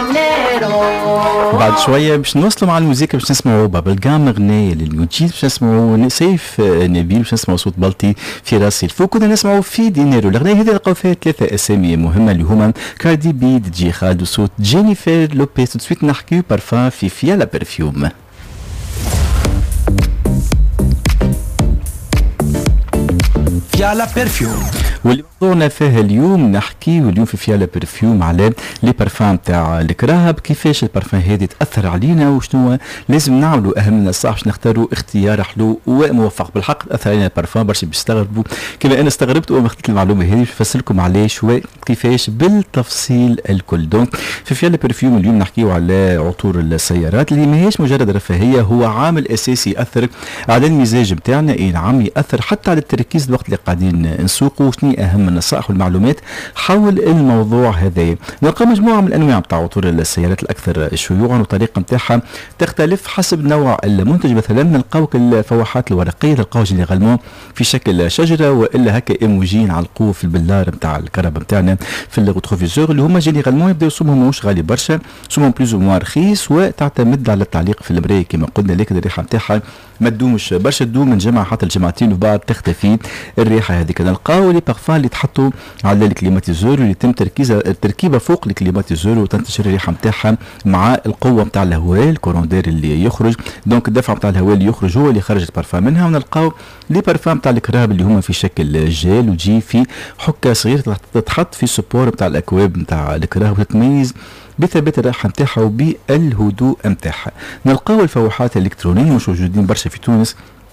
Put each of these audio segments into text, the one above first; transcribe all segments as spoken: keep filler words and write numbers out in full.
بعد شوية باش نوصلوا مع الموسيقى، باش نسمعوا بابل جام أغنية للمجيد، باش نسمعوا سيف نبيل، باش نسمعوا صوت بلطي في راسي الفوق، كنا نسمعوا في دينيرو. الأغنية هذه لقاو فيها ثلاثة أسامي مهمة اللي هما كاردي بي، دي جي خالد، وصوت جينيفر لوبيز. تسويت نحكيو بارفان في فيالا برفيوم. فيالا برفيوم واللي موضوعنا فيه اليوم نحكي اليوم في فيالا برفيوم على لي بارفان تاع الكراهب، كيفاش البارفان هذه تاثر علينا وشنو لازم نعملوا. اهم نصائح باش نختاروا اختيار حلو وموفق. بالحق تاثر علينا البارفان، برشا بيستغربوا كما انا استغربت وما خديت المعلومه هذه، نفسرلكم عليه شوي كيفاش بالتفصيل الكل. دونك في فيالا برفيوم اليوم نحكيو على عطور السيارات اللي ماهيش مجرد رفاهيه، هو عامل اساسي ياثر على المزاج بتاعنا. اي نعم، ياثر حتى على التركيز الوقت اللي قاعدين نسوقوا. شنو اهم النصائح والمعلومات حول الموضوع هذا؟ نلقى مجموعه من الانواع بتاع عطور السيارات الاكثر شيوعا، والطريقه نتاعها تختلف حسب نوع المنتج. مثلا نلقاو الفواحات الورقيه، تلقاو جينيرالمون في شكل شجره والا هكا ايموجي نعلقوه في البلار نتاع الكهرباء نتاعنا في الغوتروفيزور، اللي هما جينيرالمون يبداو سومهم ماهوش غالي برشا، سومهم بلوز او موان رخيص، وتعتمد على التعليق في المرايه كما قلنا، لكن الريحه نتاعها ما تدومش برشا، تدوم من جمعه حتى الجمعتين وبعد تختفي الريحه هذيك. نلقاو لي بارفان اللي تحطوا على الكليماتيزور، اللي يتم تركيزها التركيبه فوق الكليماتيزور وتنتشر الريحه نتاعها مع القوه نتاع الهواء، الكوروندير اللي يخرج، دونك الدفع نتاع الهواء اللي يخرج هو اللي خرج البارفان منها. ونلقاو لي بارفان نتاع الكراب اللي هما في شكل جيل، وتجي في حكه صغيره تتحط في سبور نتاع الاكواب نتاع الكراب، وتتميز بثبات الرائحه نتاعها وبالهدوء نتاعها. نلقاو الفواحات الالكترونيه مش موجودين برشا في تونس،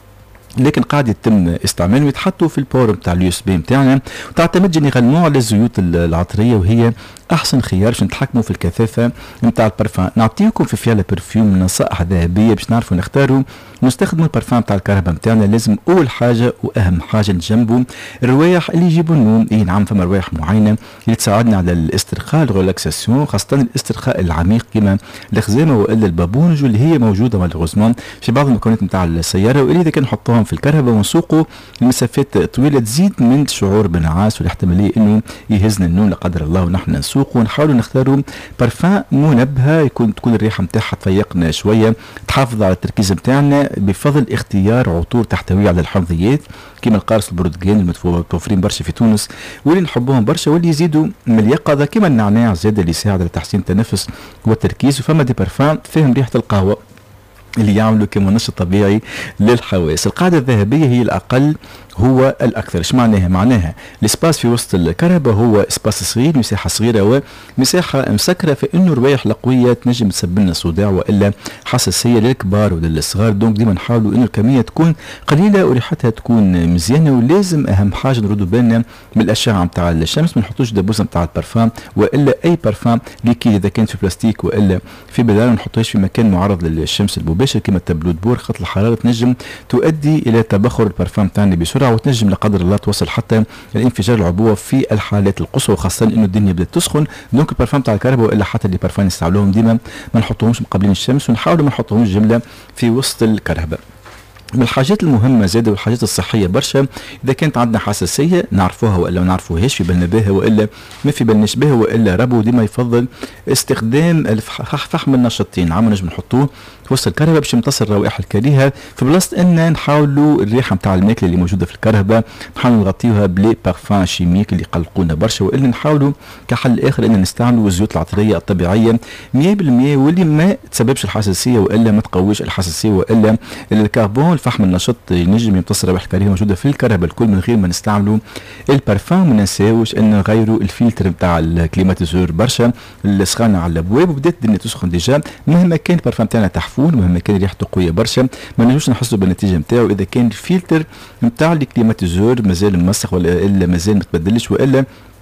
لكن قاعد يتم استعمالهم، يتحطوا في الباور نتاع اليو اس بي نتاعنا، وتعتمد جينيرالمون على الزيوت العطريه، وهي احسن خيار باش نتحكموا في الكثافه نتاع البارفان. نعطيكم في فيالا برفيوم نصائح ذهبيه باش نعرفوا نختاروا نستخدموا البارفان نتاع الكهرباء نتاعنا. لازم اول حاجه واهم حاجه نجنبوا الروايح اللي يجيبوا النوم. اي نعم، فما روايح معينه اللي تساعدنا على الاسترخاء، الريلاكساسيون، خاصه الاسترخاء العميق كما الخزامه والا البابونج، واللي هي موجوده مالغوزمون في بعض المكونات نتاع السياره، واللي اذا كان نحطوهم في الكهرباء ونسوقوا المسافات طويله تزيد من شعور بالنعاس والاحتماليه انه يهزنا النوم لا قدر الله ونحن نسوق. ونحاولوا نختاروا بارفان منبهه، يكون تكون الريحه نتاعها تفيقنا شويه، تحافظ على التركيز نتاعنا، بفضل اختيار عطور تحتوي على الحمضيات كما القارص البرتقال المتوفرين برشا في تونس واللي نحبوهم برشا، واللي يزيدوا من اليقظه، كما النعناع زاد اللي يساعد على تحسين التنفس والتركيز. وفما دي بارفان فيهم ريحه القهوه اللي يعملوا كمنشط طبيعي للحواس. القاعده الذهبيه هي الاقل هو الاكثر. ايش معناها؟ معناها الاسباس في وسط الكهرباء هو اسباس صغير، مساحه صغيره ومساحه مسكره، فانه الروايح القويه تنجم تسبب لنا صداع والا حساسيه للكبار وللصغار. دونك ديما نحاولوا انه الكميه تكون قليله وريحتها تكون مزيانه. ولازم اهم حاجه نردوا بالنا من الاشعه نتاع الشمس، ما نحطوش دبوسه نتاع البارفان والا اي بارفان ليكيد اذا كان في بلاستيك والا في بلال، ما نحطوش في مكان معرض للشمس المباشر كما التابلو بور، خاطر الحراره تنجم تؤدي الى تبخر البارفان تاعنا بسرعه، وتنجم لا قدر الله توصل حتى الانفجار العبوه في الحالات القصوى، وخاصه انه الدنيا بدات تسخن. دونك البارفان تاع الكهرباء والا حتى اللي بارفان يستعملوهم ديما ما نحطوهمش مقابلين الشمس، ونحاولوا ما نحطوهمش جمله في وسط الكهرباء. من الحاجات المهمه زاده والحاجات الصحيه برشا، اذا كانت عندنا حساسيه نعرفوها والا ما نعرفوهاش، في بالنا بها والا ما في بالناش بها، والا ربو ديما يفضل استخدام الفحم النشطين. عم نجم نحطوه في وسط الكهرباء باش يمتص الروائح الكريهه، في بلاصه ان نحاولوا الريحه نتاع الماكله اللي موجوده في الكهرباء نحاولوا نغطيوها بلي بارفان شيميك اللي يقلقونا برشا، والا نحاولوا كحل اخر ان نستعملوا الزيوت العطريه الطبيعيه مية بالمية واللي ما تسببش الحساسيه والا ما تقويش الحساسيه، والا الكربون الفحم النشط ينجم يمتص الروائح الكريهه موجوده في الكهرباء الكل من غير ما نستعملوا البارفان. ما ننساوش ان نغيروا الفلتر نتاع الكليماتيزور برشا، السخانه على الابواب وبدات الدنيا تسخن ديجا، مهما كان البارفان تاعنا تحفون مهما كان ريحته قويه برشا ما نجمش نحسوا بالنتيجه نتاعو اذا كان الفلتر نتاع الكليماتيزور مازال موسخ ولا الا مازال ما تبدلش، والا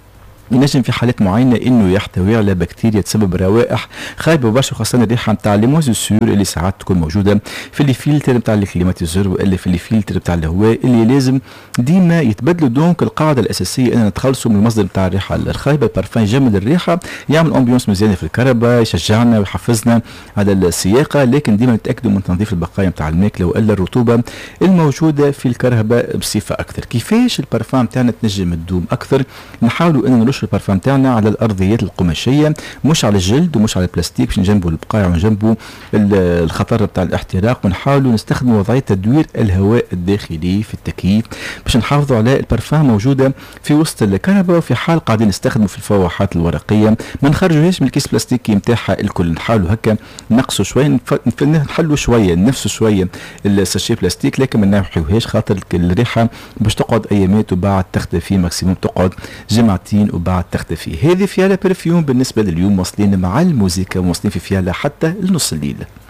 ينجم في حالات معينه انه يحتوي على بكتيريا تسبب روائح خايبه برشا، خاصه الريحه نتاع لي موزيسور اللي ساعات تكون موجوده في اللي فلتر نتاع الكليماتيزور والا في اللي فلتر نتاع الهواء اللي لازم ديما يتبدلوا. دونك القاعده الاساسيه اننا نتخلصوا من المصدر نتاع الريحه الخايبه. البارفان يجمل الريحه، يعمل امبيونس مزيانه في الكهرباء، يشجعنا ويحفزنا على السياقه، لكن ديما نتاكدوا من تنظيف البقايا نتاع الماكله والا الرطوبه الموجوده في الكهرباء بصفه اكثر. كيفاش البارفان تاعنا تنجم تدوم اكثر؟ نحاولوا ان نرشوا البارفان تاعنا على الارضيات القماشيه، مش على الجلد ومش على البلاستيك، باش نجنبوا البقايا ونجنبوا الخطر بتاع الاحتراق، ونحاولوا نستخدموا وضعيه تدوير الهواء الداخلي في التكييف باش نحافظوا على البارفان موجوده في وسط الكهرباء. وفي حال قاعدين نستخدموا في الفواحات الورقيه ما نخرجوهاش من الكيس البلاستيكي نتاعها الكل، نحاولوا هكا نقصوا شويه، نحلوا شويه نفسوا شويه الساشي بلاستيك، لكن ما نحيوهاش خاطر الريحه باش تقعد ايامات وبعد تختفي، ماكسيموم تقعد جمعتين وبعد تختفي. هذه فيالا برفيوم بالنسبه لليوم، واصلين مع الموسيقى وواصلين في فيالا حتى لنص الليل.